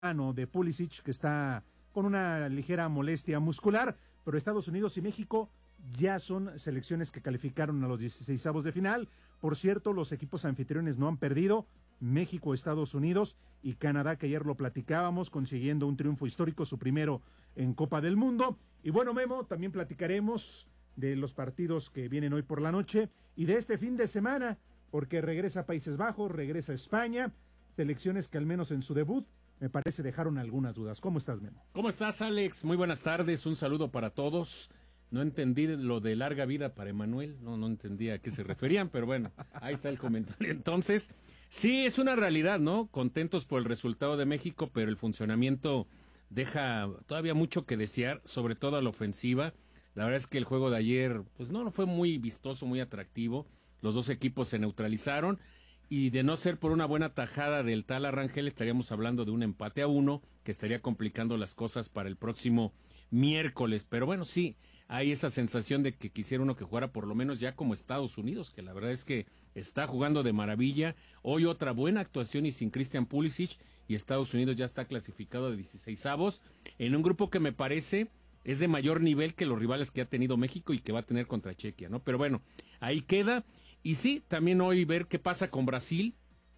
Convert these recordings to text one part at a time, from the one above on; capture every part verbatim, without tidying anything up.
de Pulisic, que está con una ligera molestia muscular, pero Estados Unidos y México ya son selecciones que calificaron a los dieciseisavos de final. Por cierto, los equipos anfitriones no han perdido, México, Estados Unidos y Canadá, que ayer lo platicábamos, consiguiendo un triunfo histórico, su primero en Copa del Mundo. Y bueno, Memo, también platicaremos de los partidos que vienen hoy por la noche y de este fin de semana, porque regresa Países Bajos, regresa España, selecciones que al menos en su debut me parece dejaron algunas dudas. ¿Cómo estás, Memo? ¿Cómo estás, Alex? Muy buenas tardes, un saludo para todos. No entendí lo de larga vida para Emanuel, no, no entendí a qué se referían, pero bueno, ahí está el comentario. Entonces, sí, es una realidad, ¿no? Contentos por el resultado de México, pero el funcionamiento deja todavía mucho que desear, sobre todo a la ofensiva. La verdad es que el juego de ayer, pues no, no fue muy vistoso, muy atractivo. Los dos equipos se neutralizaron. Y de no ser por una buena tajada del tal Arrangel, estaríamos hablando de un empate a uno, que estaría complicando las cosas para el próximo miércoles. Pero bueno, sí, hay esa sensación de que quisiera uno que jugara por lo menos ya como Estados Unidos, que la verdad es que está jugando de maravilla. Hoy otra buena actuación y sin Christian Pulisic, y Estados Unidos ya está clasificado de dieciseisavos, en un grupo que me parece es de mayor nivel que los rivales que ha tenido México y que va a tener contra Chequia, ¿no? Pero bueno, ahí queda. Y sí, también hoy ver qué pasa con Brasil.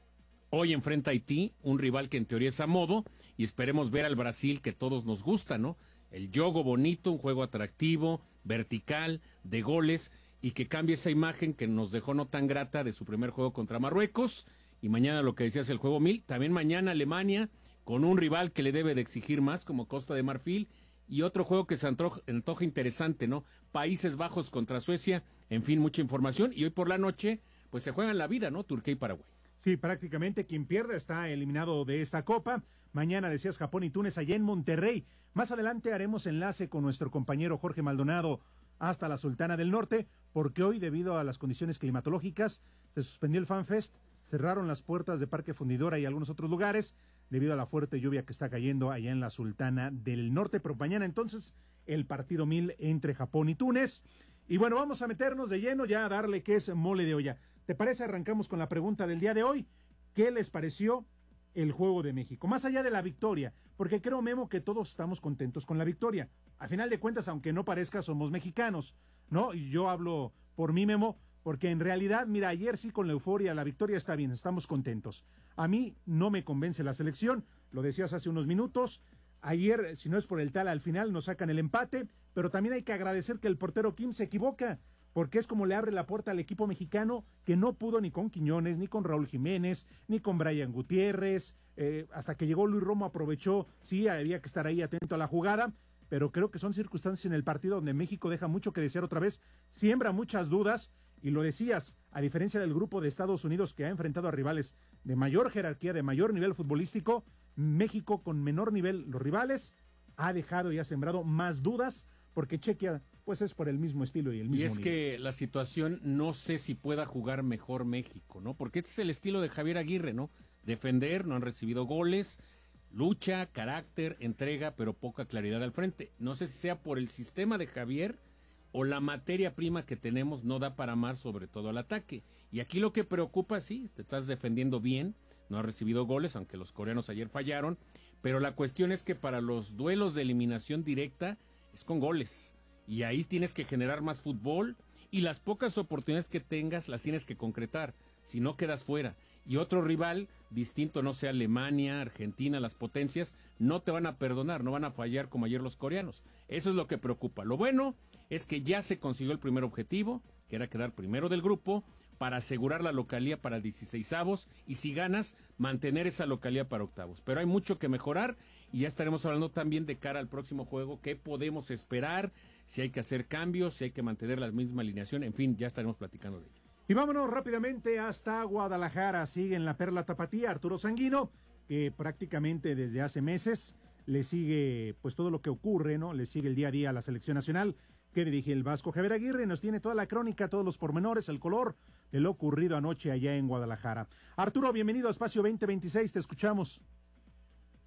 Hoy enfrenta a Haití, un rival que en teoría es a modo, y esperemos ver al Brasil que todos nos gusta, ¿no? El juego bonito, un juego atractivo, vertical, de goles, y que cambie esa imagen que nos dejó no tan grata de su primer juego contra Marruecos. Y mañana lo que decías, el juego mil. También mañana Alemania, con un rival que le debe de exigir más, como Costa de Marfil. Y otro juego que se antoja, antoja interesante, ¿no? Países Bajos contra Suecia, en fin, mucha información. Y hoy por la noche, pues se juegan la vida, ¿no? Turquía y Paraguay. Sí, prácticamente quien pierda está eliminado de esta Copa. Mañana decías Japón y Túnez allá en Monterrey. Más adelante haremos enlace con nuestro compañero Jorge Maldonado hasta la Sultana del Norte, porque hoy, debido a las condiciones climatológicas, se suspendió el FanFest, cerraron las puertas de Parque Fundidora y algunos otros lugares, debido a la fuerte lluvia que está cayendo allá en la Sultana del Norte. Pero mañana entonces el partido mil entre Japón y Túnez. Y bueno, vamos a meternos de lleno ya a darle que es mole de olla. ¿Te parece? Arrancamos con la pregunta del día de hoy. ¿Qué les pareció el juego de México? Más allá de la victoria, porque creo, Memo, que todos estamos contentos con la victoria. A final de cuentas, aunque no parezca, somos mexicanos, ¿no? Y yo hablo por mí, Memo, porque en realidad, mira, ayer sí con la euforia, la victoria está bien, estamos contentos. A mí no me convence la selección, lo decías hace unos minutos. Ayer, si no es por el tal, al final nos sacan el empate, pero también hay que agradecer que el portero Kim se equivoca, porque es como le abre la puerta al equipo mexicano, que no pudo ni con Quiñones, ni con Raúl Jiménez, ni con Brian Gutiérrez, eh, hasta que llegó Luis Romo aprovechó, sí, había que estar ahí atento a la jugada, pero creo que son circunstancias en el partido donde México deja mucho que desear otra vez, siembra muchas dudas, y lo decías, a diferencia del grupo de Estados Unidos que ha enfrentado a rivales de mayor jerarquía, de mayor nivel futbolístico, México con menor nivel, los rivales, ha dejado y ha sembrado más dudas, porque Chequia pues es por el mismo estilo y el mismo Y es nivel. que la situación, no sé si pueda jugar mejor México, ¿no? Porque este es el estilo de Javier Aguirre, ¿no? Defender, no han recibido goles, lucha, carácter, entrega, pero poca claridad al frente. No sé si sea por el sistema de Javier o la materia prima que tenemos no da para más, sobre todo al ataque. Y aquí lo que preocupa, sí, te estás defendiendo bien, no has recibido goles, aunque los coreanos ayer fallaron, pero la cuestión es que para los duelos de eliminación directa es con goles. Y ahí tienes que generar más fútbol y las pocas oportunidades que tengas las tienes que concretar, si no quedas fuera. Y otro rival distinto, no sea Alemania, Argentina, las potencias, no te van a perdonar, no van a fallar como ayer los coreanos. Eso es lo que preocupa. Lo bueno es que ya se consiguió el primer objetivo, que era quedar primero del grupo, para asegurar la localía para dieciseisavos y si ganas, mantener esa localía para octavos. Pero hay mucho que mejorar y ya estaremos hablando también de cara al próximo juego, qué podemos esperar, si hay que hacer cambios, si hay que mantener la misma alineación, en fin, ya estaremos platicando de ello. Y vámonos rápidamente hasta Guadalajara, sigue en la Perla Tapatía Arturo Sanguino, que prácticamente desde hace meses le sigue pues todo lo que ocurre, ¿no? Le sigue el día a día a la selección nacional que dirige el Vasco Javier Aguirre, nos tiene toda la crónica, todos los pormenores, el color de lo ocurrido anoche allá en Guadalajara. Arturo, bienvenido a Espacio veinte veintiséis, te escuchamos.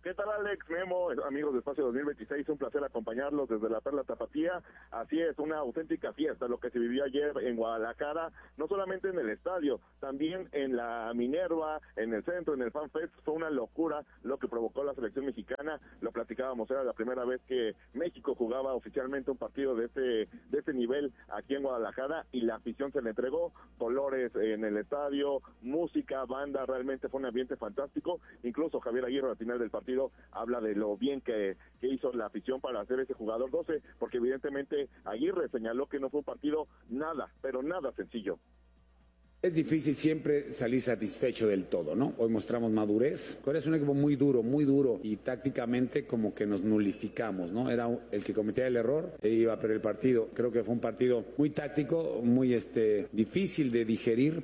¿Qué tal, Alex, Memo, amigos de Espacio dos mil veintiséis? Un placer acompañarlos desde la Perla Tapatía. Así es, una auténtica fiesta lo que se vivió ayer en Guadalajara, no solamente en el estadio, también en la Minerva, en el centro, en el Fan Fest. Fue una locura lo que provocó la selección mexicana. Lo platicábamos, era la primera vez que México jugaba oficialmente un partido de este de este nivel aquí en Guadalajara, y la afición se le entregó, colores en el estadio, música, banda, realmente fue un ambiente fantástico. Incluso Javier Aguirre al final del partido habla de lo bien que, que hizo la afición para hacer ese jugador doce, porque evidentemente Aguirre señaló que no fue un partido nada, pero nada sencillo. Es difícil siempre salir satisfecho del todo, ¿no? Hoy mostramos madurez. Corea es un equipo muy duro, muy duro, y tácticamente como que nos nulificamos, ¿no? Era el que cometía el error e iba a perder el partido. Creo que fue un partido muy táctico, muy este difícil de digerir.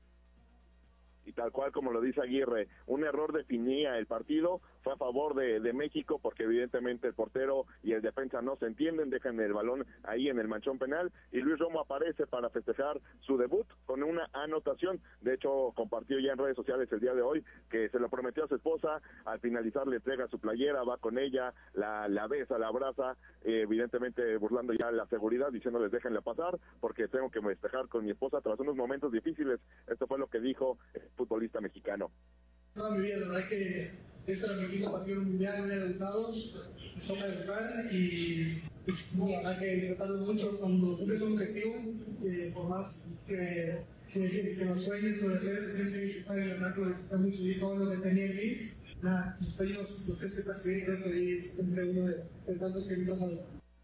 Y tal cual como lo dice Aguirre, un error definía el partido, fue a favor de, de México, porque evidentemente el portero y el defensa no se entienden, dejan el balón ahí en el manchón penal, y Luis Romo aparece para festejar su debut con una anotación. De hecho, compartió ya en redes sociales el día de hoy que se lo prometió a su esposa, al finalizar le entrega su playera, va con ella, la, la besa, la abraza, eh, evidentemente burlando ya la seguridad, diciéndoles déjenla pasar, porque tengo que festejar con mi esposa tras unos momentos difíciles. Esto fue lo que dijo el futbolista mexicano. Toda mi vida, la verdad es que este era mi quinto partido mundial, me he educado, me toca educar, y bueno, la verdad que disfrutando mucho cuando cumples un objetivo, eh, por más que, que, que los sueños, puede ser, tienes que disfrutar, y la verdad que lo disfruté mucho, y todo lo que tenía en mí, nada, mis sueños los tienes que perseguir, creo que ahí es siempre uno de, de tantos que me pasan.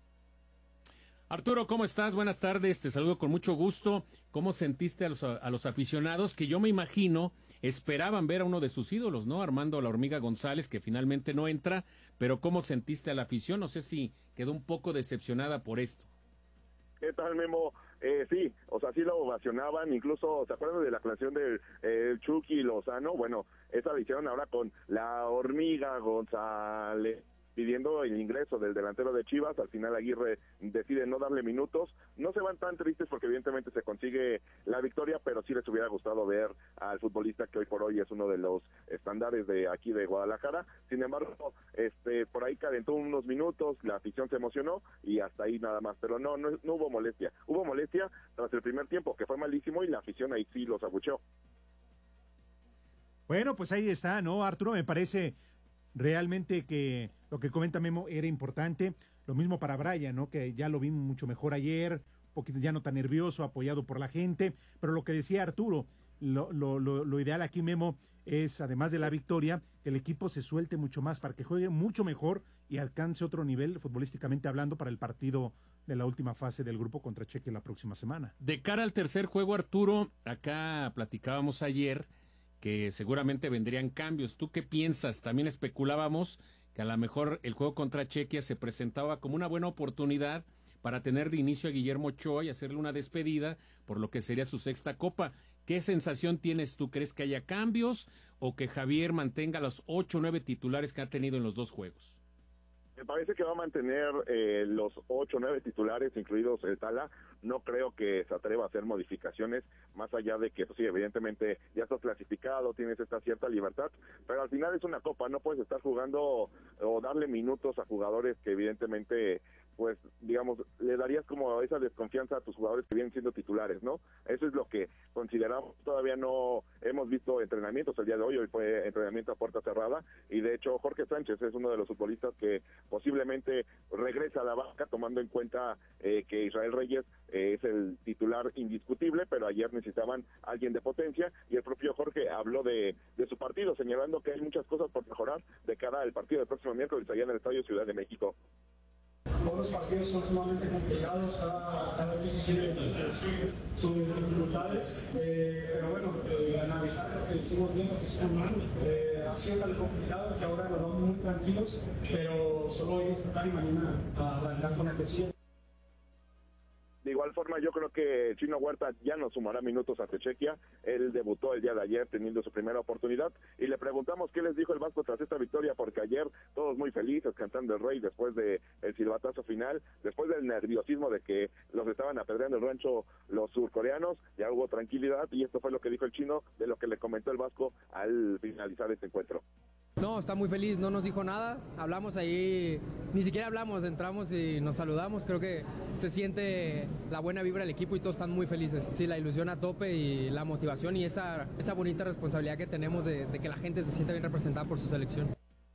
Arturo, ¿cómo estás? Buenas tardes, te saludo con mucho gusto. ¿Cómo sentiste a los, a los aficionados que yo me imagino esperaban ver a uno de sus ídolos, ¿no? Armando La Hormiga González, que finalmente no entra, pero ¿cómo sentiste a la afición? No sé si quedó un poco decepcionada por esto. ¿Qué tal, Memo? Eh, sí, o sea, sí lo ovacionaban, incluso, ¿se acuerdan de la canción de eh, Chucky Lozano? Bueno, esa la hicieron ahora con La Hormiga González, pidiendo el ingreso del delantero de Chivas. Al final Aguirre decide no darle minutos. No se van tan tristes porque evidentemente se consigue la victoria, pero sí les hubiera gustado ver al futbolista que hoy por hoy es uno de los estándares de aquí de Guadalajara. Sin embargo, este por ahí calentó unos minutos, la afición se emocionó y hasta ahí nada más, pero no, no, no hubo molestia. Hubo molestia tras el primer tiempo, que fue malísimo, y la afición ahí sí los abucheó. Bueno, pues ahí está, ¿no, Arturo? Me parece realmente que lo que comenta Memo era importante. Lo mismo para Brian, ¿no? Que ya lo vi mucho mejor ayer, un poquito ya no tan nervioso, apoyado por la gente. Pero lo que decía Arturo, lo, lo, lo, lo ideal aquí, Memo, es, además de la victoria, que el equipo se suelte mucho más para que juegue mucho mejor y alcance otro nivel futbolísticamente hablando para el partido de la última fase del grupo contra Chequia la próxima semana. De cara al tercer juego, Arturo, acá platicábamos ayer que seguramente vendrían cambios. ¿Tú qué piensas? También especulábamos que a lo mejor el juego contra Chequia se presentaba como una buena oportunidad para tener de inicio a Guillermo Ochoa y hacerle una despedida por lo que sería su sexta copa. ¿Qué sensación tienes tú? ¿Crees que haya cambios o que Javier mantenga los ocho o nueve titulares que ha tenido en los dos juegos? Me parece que va a mantener eh, los ocho o nueve titulares, incluidos el Tala. No creo que se atreva a hacer modificaciones, más allá de que, pues sí, evidentemente ya estás clasificado, tienes esta cierta libertad, pero al final es una copa, no puedes estar jugando o darle minutos a jugadores que evidentemente, pues, digamos, le darías como esa desconfianza a tus jugadores que vienen siendo titulares, ¿no? Eso es lo que consideramos. Todavía no hemos visto entrenamientos el día de hoy, hoy fue entrenamiento a puerta cerrada, y de hecho Jorge Sánchez es uno de los futbolistas que posiblemente regresa a la banca, tomando en cuenta eh, que Israel Reyes eh, es el titular indiscutible, pero ayer necesitaban alguien de potencia, y el propio Jorge habló de, de su partido, señalando que hay muchas cosas por mejorar de cara al partido del próximo miércoles allá en el Estadio Ciudad de México. Todos los partidos son sumamente complicados, cada, cada equipo tiene sus dificultades, eh, pero bueno, eh, analizar lo que hicimos bien, lo que hicimos mal, eh, ha sido tan complicado que ahora nos vamos muy tranquilos, pero solo hoy disfrutar y mañana a arrancar con lo que sigue. De igual forma, yo creo que Chino Huerta ya no sumará minutos ante Chequia. Él debutó el día de ayer teniendo su primera oportunidad, y le preguntamos qué les dijo el Vasco tras esta victoria, porque ayer todos muy felices cantando el Rey después de el silbatazo final, después del nerviosismo de que los estaban apedreando el rancho los surcoreanos. Ya hubo tranquilidad, y esto fue lo que dijo el Chino de lo que le comentó el Vasco al finalizar este encuentro. No, está muy feliz, no nos dijo nada, hablamos ahí, ni siquiera hablamos, entramos y nos saludamos, creo que se siente la buena vibra del equipo y todos están muy felices. Sí, la ilusión a tope y la motivación y esa, esa bonita responsabilidad que tenemos de, de que la gente se sienta bien representada por su selección.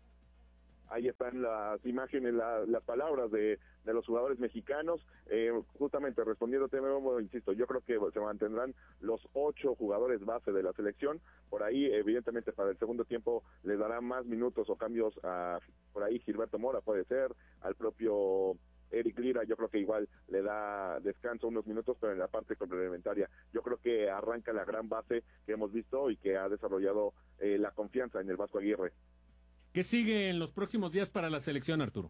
Ahí están las imágenes, la, las palabras de, de los jugadores mexicanos. Eh, justamente respondiéndote, insisto, yo creo que se mantendrán los ocho jugadores base de la selección. Por ahí, evidentemente, para el segundo tiempo les dará más minutos o cambios a, por ahí, Gilberto Mora puede ser, al propio Eric Lira, yo creo que igual le da descanso unos minutos, pero en la parte complementaria yo creo que arranca la gran base que hemos visto y que ha desarrollado eh, la confianza en el Vasco Aguirre. ¿Qué sigue en los próximos días para la selección, Arturo?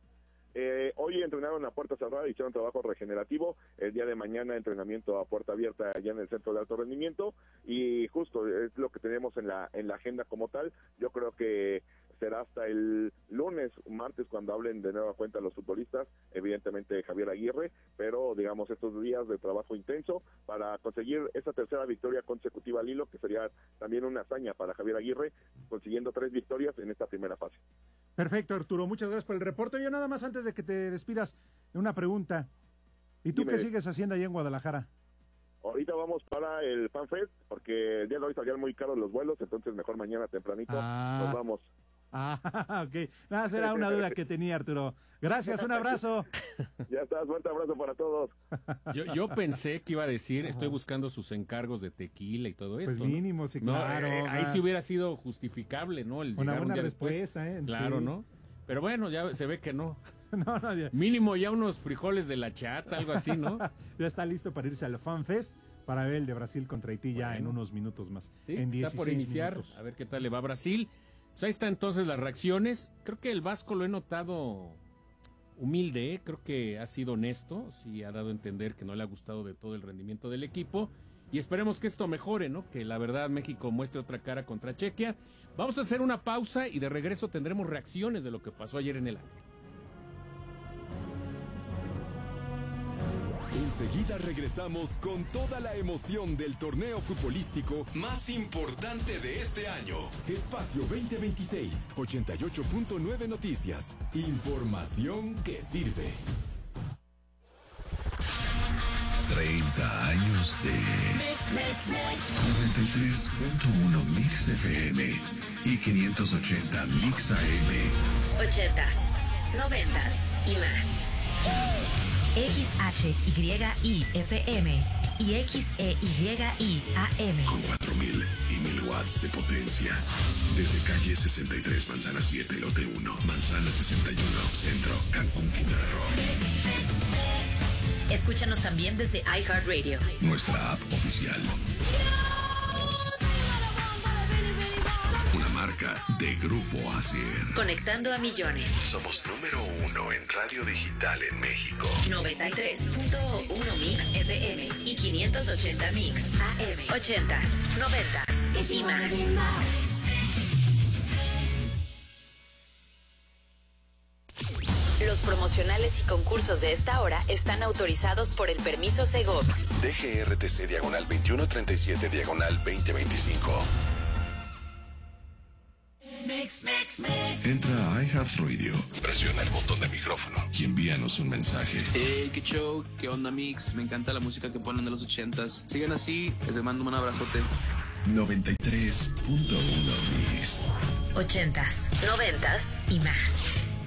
Eh, hoy entrenaron a puerta cerrada, hicieron trabajo regenerativo. El día de mañana entrenamiento a puerta abierta allá en el centro de alto rendimiento, y justo es lo que tenemos en la en la agenda como tal. Yo creo que será hasta el lunes, martes, cuando hablen de nueva cuenta los futbolistas, evidentemente Javier Aguirre, pero digamos estos días de trabajo intenso para conseguir esa tercera victoria consecutiva al hilo, que sería también una hazaña para Javier Aguirre, consiguiendo tres victorias en esta primera fase. Perfecto, Arturo, muchas gracias por el reporte. Yo nada más antes de que te despidas, una pregunta. ¿Y tú Dime. qué sigues haciendo allá en Guadalajara? Ahorita vamos para el FanFest, porque el día de hoy salían muy caros los vuelos, entonces mejor mañana tempranito ah. nos vamos. Ah, ok. Nada, será una duda que tenía, Arturo. Gracias, un abrazo. Ya está, fuerte abrazo para todos. Yo, yo pensé que iba a decir, estoy buscando sus encargos de tequila y todo esto. Pues mínimo, sí, ¿no? claro. Eh, ahí sí hubiera sido justificable, ¿no? El una llegar buena un día respuesta, después. ¿eh? Claro, sí. ¿no? Pero bueno, ya se ve que no. no, no ya. Mínimo ya unos frijoles de la chata, algo así, ¿no? Ya está listo para irse al FanFest para ver el de Brasil contra Haití ya bueno. en unos minutos más. Sí, en está por iniciar, minutos. A ver qué tal le va a Brasil. Pues ahí están entonces las reacciones. Creo que el Vasco lo he notado humilde, ¿eh? Creo que ha sido honesto, sí ha dado a entender que no le ha gustado de todo el rendimiento del equipo, y esperemos que esto mejore, ¿no? Que la verdad México muestre otra cara contra Chequia. Vamos a hacer una pausa y de regreso tendremos reacciones de lo que pasó ayer en el Ángel. Enseguida regresamos con toda la emoción del torneo futbolístico más importante de este año. Espacio veinte veintiséis, ochenta y ocho punto nueve Noticias. Información que sirve. treinta años de noventa y tres punto uno Mix F M y quinientos ochenta Mix A M. ochentas, noventas y más. X H Y I F M y X E Y I A M. Con cuatro mil y mil watts de potencia. Desde calle sesenta y tres, Manzana siete, Lote uno, Manzana sesenta y uno, Centro, Cancún, Quintana Roo. Escúchanos también desde iHeartRadio. Nuestra app oficial. Una marca de Grupo Asier. Conectando a millones. Somos número uno en radio digital en México. noventa y tres punto uno Mix F M y quinientos ochenta Mix A M. ochentas, noventas y más. Los promocionales y concursos de esta hora están autorizados por el permiso Segov. D G R T C diagonal veintiuno treinta y siete diagonal veinte veinticinco. Mix, mix, mix. Entra a iHeartRadio, presiona el botón de micrófono y envíanos un mensaje. Hey, qué show, qué onda Mix, me encanta la música que ponen de los ochentas. Sigan así, les mando un abrazote. noventa y tres punto uno Mix. Ochentas, noventas y más.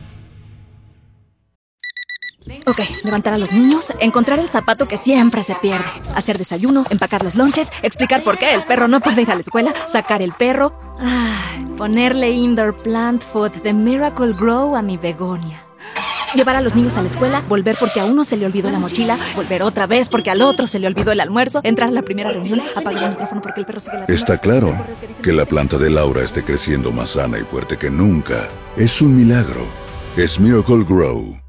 Ok, levantar a los niños, encontrar el zapato que siempre se pierde, hacer desayuno, empacar los lonches, explicar por qué el perro no puede ir a la escuela, sacar el perro, ay, ponerle indoor plant food de Miracle Grow a mi begonia. Llevar a los niños a la escuela, volver porque a uno se le olvidó la mochila, volver otra vez porque al otro se le olvidó el almuerzo, entrar a la primera reunión, apagar el micrófono porque el perro sigue la... Está claro que la planta de Laura esté creciendo más sana y fuerte que nunca. Es un milagro. Es Miracle Grow.